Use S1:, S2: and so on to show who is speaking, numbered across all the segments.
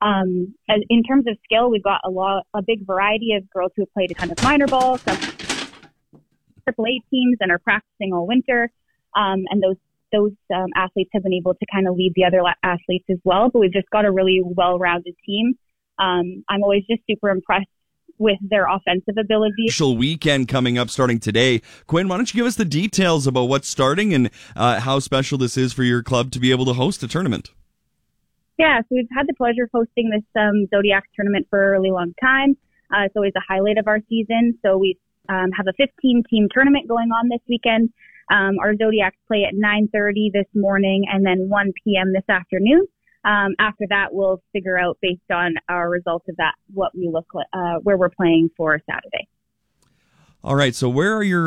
S1: In terms of skill, we've got a big variety of girls who have played a ton of minor ball, some AAA teams, and are practicing all winter. And those athletes have been able to kind of lead the other athletes as well. But we've just got a really well-rounded team. I'm always just super impressed with their offensive ability.
S2: Special weekend coming up starting today. Quinn, why don't you give us the details about what's starting and how special this is for your club to be able to host a tournament?
S1: Yeah, so we've had the pleasure of hosting this Zodiac tournament for a really long time. It's always a highlight of our season. So we have a 15-team tournament going on this weekend. Our Zodiacs play at 9:30 this morning and then 1 p.m. this afternoon. After that, we'll figure out based on our results of that what we look like, where we're playing for Saturday.
S2: All right. So where are your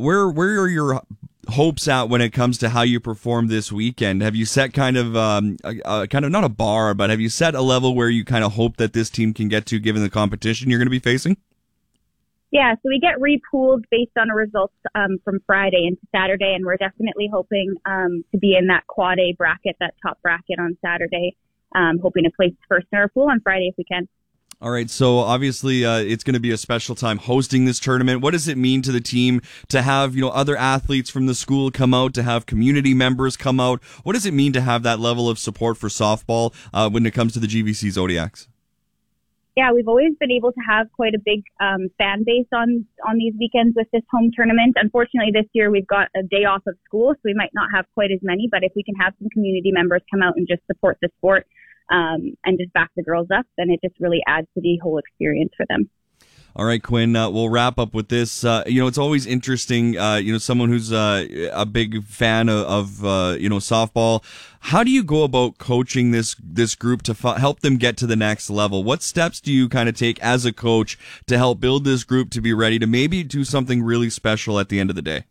S2: hopes at when it comes to how you perform this weekend? Have you set kind of not a bar, but have you set a level where you kind of hope that this team can get to given the competition you're going to be facing?
S1: Yeah, so we get repooled based on the results from Friday into Saturday, and we're definitely hoping to be in that quad A bracket, that top bracket on Saturday, hoping to place first in our pool on Friday if we can.
S2: All right, so obviously it's going to be a special time hosting this tournament. What does it mean to the team to have other athletes from the school come out, to have community members come out? What does it mean to have that level of support for softball when it comes to the GVC Zodiacs?
S1: Yeah, we've always been able to have quite a big fan base on these weekends with this home tournament. Unfortunately, this year we've got a day off of school, so we might not have quite as many. But if we can have some community members come out and just support the sport and just back the girls up, then it just really adds to the whole experience for them.
S2: All right, Quinn, we'll wrap up with this. It's always interesting, someone who's a big fan of softball. How do you go about coaching this group to help them get to the next level? What steps do you kind of take as a coach to help build this group to be ready to maybe do something really special at the end of the day?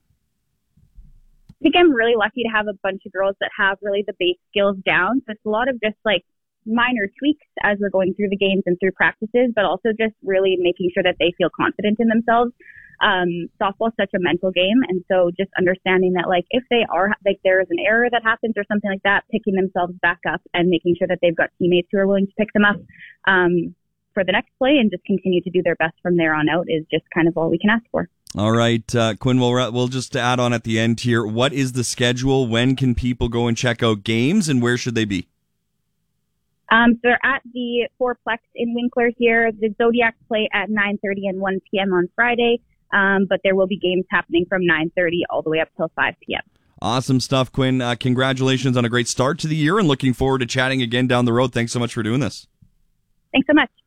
S1: I think I'm really lucky to have a bunch of girls that have really the base skills down. So it's a lot of just like minor tweaks as we're going through the games and through practices, but also just really making sure that they feel confident in themselves. Softball is such a mental game, and so just understanding that if they are there is an error that happens or something like that, picking themselves back up and making sure that they've got teammates who are willing to pick them up for the next play and just continue to do their best from there on out is just kind of all we can ask for.
S2: All right, Quinn, we'll just add on at the end here. What is the schedule? When can people go and check out games, and where should they be?
S1: So they're at the Fourplex in Winkler here. The Zodiacs play at 9:30 and 1 p.m. on Friday, but there will be games happening from 9:30 all the way up till 5 p.m.
S2: Awesome stuff, Quinn. Congratulations on a great start to the year and looking forward to chatting again down the road. Thanks so much for doing this.
S1: Thanks so much.